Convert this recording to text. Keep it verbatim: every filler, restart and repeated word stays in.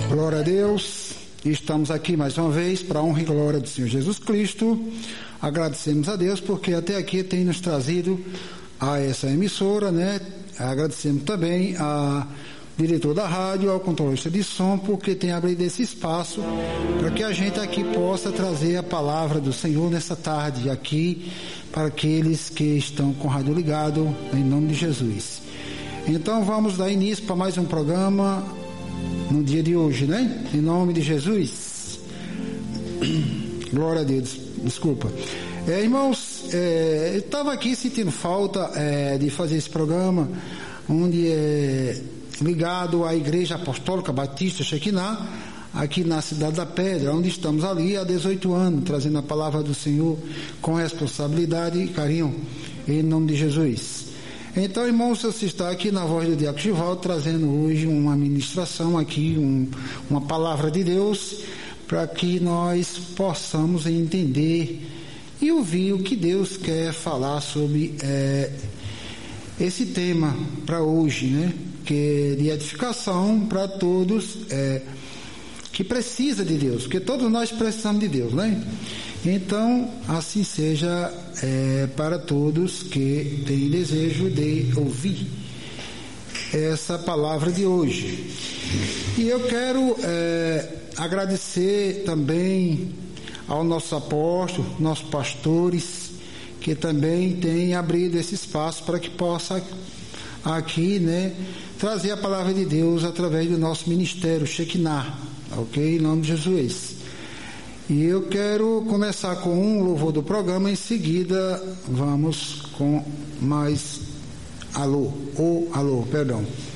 Glória a Deus, estamos aqui mais uma vez para a honra e glória do Senhor Jesus Cristo. Agradecemos a Deus porque até aqui tem nos trazido a essa emissora, né? Agradecemos também a diretor da rádio, ao controlista de som, porque tem abrido esse espaço para que a gente aqui possa trazer a palavra do Senhor nessa tarde aqui para aqueles que estão com o rádio ligado, em nome de Jesus. Então vamos dar início para mais um programa no dia de hoje, né? Em nome de Jesus. Glória a Deus, desculpa. É, irmãos, é, eu estava aqui sentindo falta é, de fazer esse programa, onde é ligado à Igreja Apostólica Batista Shekinah, aqui na Cidade da Pedra, onde estamos ali há dezoito anos, trazendo a palavra do Senhor com responsabilidade e carinho, em nome de Jesus. Então, irmãos, você está aqui na voz do Diácono Givaldo, trazendo hoje uma ministração aqui, um, uma palavra de Deus, para que nós possamos entender e ouvir o que Deus quer falar sobre é, esse tema para hoje, né? Que é de edificação para todos é, que precisa de Deus, porque todos nós precisamos de Deus, né? Então, assim seja é, para todos que têm desejo de ouvir essa palavra de hoje. E eu quero é, agradecer também ao nosso apóstolo, nossos pastores, que também têm abrido esse espaço para que possa aqui, né, trazer a palavra de Deus através do nosso ministério Shekinah, ok? Em nome de Jesus. E eu quero começar com um louvor do programa, em seguida vamos com mais alô, ou alô, perdão.